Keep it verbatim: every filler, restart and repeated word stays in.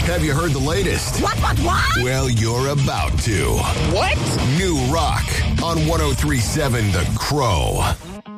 Have you heard the latest? What, what, what? Well, you're about to. What? New Rock on one oh three point seven The Crow.